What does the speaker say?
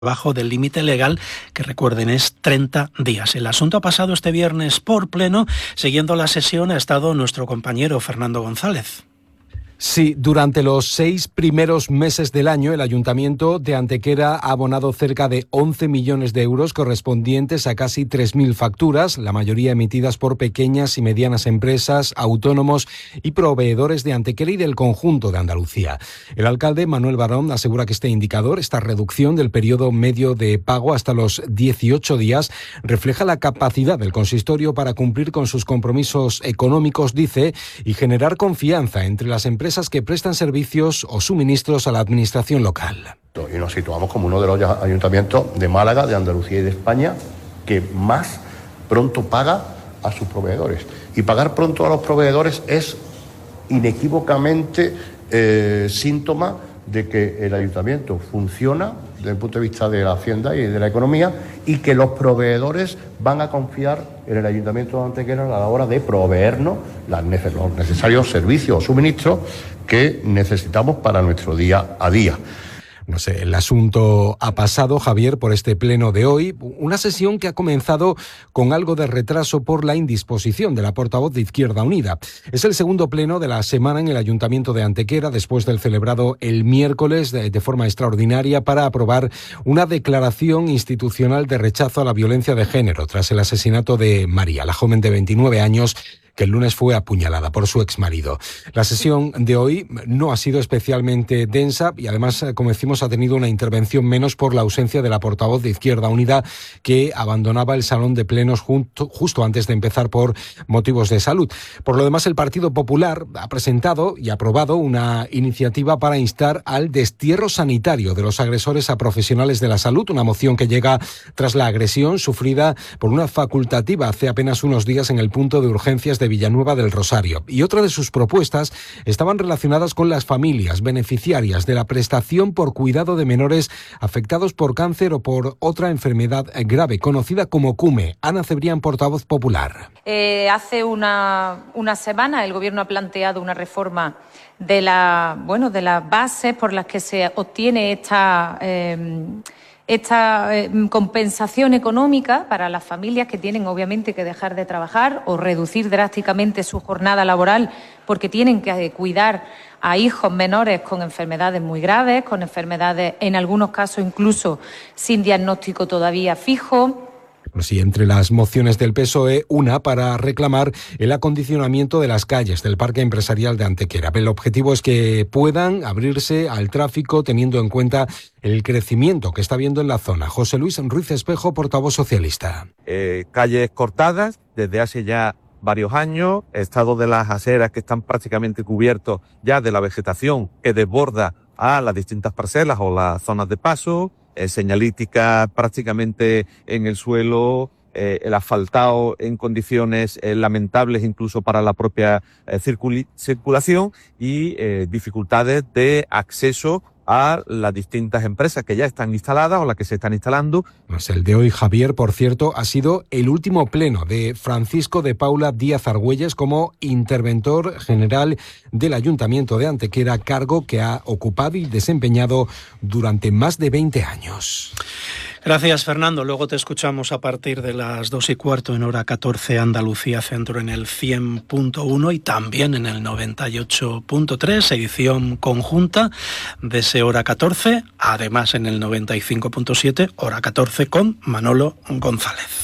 debajo del límite legal, que recuerden es 30 días. El asunto ha pasado este viernes por pleno. Siguiendo la sesión ha estado nuestro compañero Fernando González. Sí, durante los 6 primeros meses del año, el Ayuntamiento de Antequera ha abonado cerca de 11 millones de euros correspondientes a casi 3.000 facturas, la mayoría emitidas por pequeñas y medianas empresas, autónomos y proveedores de Antequera y del conjunto de Andalucía. El alcalde Manuel Barón asegura que este indicador, esta reducción del periodo medio de pago hasta los 18 días, refleja la capacidad del consistorio para cumplir con sus compromisos económicos, dice, y generar confianza entre las empresas que prestan servicios o suministros a la administración local. Y nos situamos como uno de los ayuntamientos de Málaga, de Andalucía y de España que más pronto paga a sus proveedores. Y pagar pronto a los proveedores es inequívocamente síntoma de que el ayuntamiento funciona desde el punto de vista de la hacienda y de la economía, y que los proveedores van a confiar en el ayuntamiento de Antequera a la hora de proveernos los necesarios servicios o suministros que necesitamos para nuestro día a día. No sé, el asunto ha pasado, Javier, por este pleno de hoy. Una sesión que ha comenzado con algo de retraso por la indisposición de la portavoz de Izquierda Unida. Es el segundo pleno de la semana en el Ayuntamiento de Antequera, después del celebrado el miércoles de forma extraordinaria para aprobar una declaración institucional de rechazo a la violencia de género tras el asesinato de María, la joven de 29 años, que el lunes fue apuñalada por su exmarido. La sesión de hoy no ha sido especialmente densa y además, como decimos, ha tenido una intervención menos por la ausencia de la portavoz de Izquierda Unida, que abandonaba el salón de plenos justo antes de empezar por motivos de salud. Por lo demás, el Partido Popular ha presentado y aprobado una iniciativa para instar al destierro sanitario de los agresores a profesionales de la salud, una moción que llega tras la agresión sufrida por una facultativa hace apenas unos días en el punto de urgencias de Villanueva del Rosario. Y otra de sus propuestas estaban relacionadas con las familias beneficiarias de la prestación por cuidado de menores afectados por cáncer o por otra enfermedad grave, conocida como CUME. Ana Cebrián, portavoz popular. Hace una semana el Gobierno ha planteado una reforma de las bases por las que se obtiene esta compensación económica para las familias que tienen obviamente que dejar de trabajar o reducir drásticamente su jornada laboral porque tienen que cuidar a hijos menores con enfermedades muy graves, con enfermedades en algunos casos incluso sin diagnóstico todavía fijo. Sí, entre las mociones del PSOE, una para reclamar el acondicionamiento de las calles del Parque Empresarial de Antequera. El objetivo es que puedan abrirse al tráfico teniendo en cuenta el crecimiento que está habiendo en la zona. José Luis Ruiz Espejo, portavoz socialista. Calles cortadas desde hace ya varios años, estado de las aceras que están prácticamente cubiertos ya de la vegetación que desborda a las distintas parcelas o las zonas de paso, señalística prácticamente en el suelo, el asfaltado en condiciones lamentables incluso para la propia circulación y dificultades de acceso a las distintas empresas que ya están instaladas o las que se están instalando. Pues el de hoy, Javier, por cierto, ha sido el último pleno de Francisco de Paula Díaz Argüelles como interventor general del Ayuntamiento de Antequera, cargo que ha ocupado y desempeñado durante más de 20 años. Gracias, Fernando. Luego te escuchamos a partir de las 2:15 en hora 14 Andalucía Centro en el 100.1 y también en el 98.3, edición conjunta de ese hora 14, además en el 95.7, hora 14 con Manolo González.